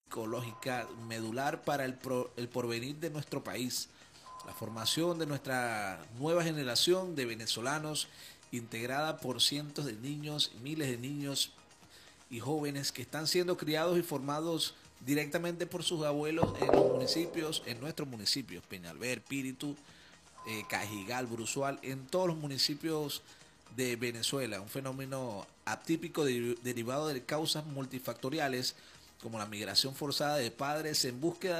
psicológica medular para el porvenir de nuestro país, la formación de nuestra nueva generación de venezolanos integrada por cientos de niños, miles de niños y jóvenes que están siendo criados y formados directamente por sus abuelos en los municipios, en nuestros municipios, Peñalver, Píritu, Cajigal, Bruzual, en todos los municipios de Venezuela. Un fenómeno atípico derivado de causas multifactoriales como la migración forzada de padres en búsqueda